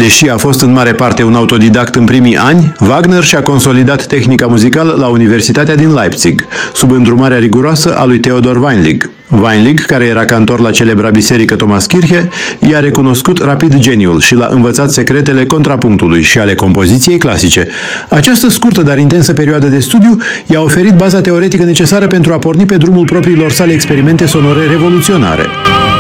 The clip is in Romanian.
Deși a fost în mare parte un autodidact în primii ani, Wagner și-a consolidat tehnica muzicală la Universitatea din Leipzig, sub îndrumarea riguroasă a lui Theodor Weinlig. Weinlig, care era cantor la celebra biserică Thomaskirche, i-a recunoscut rapid geniul și l-a învățat secretele contrapunctului și ale compoziției clasice. Această scurtă, dar intensă perioadă de studiu i-a oferit baza teoretică necesară pentru a porni pe drumul propriilor sale experimente sonore revoluționare.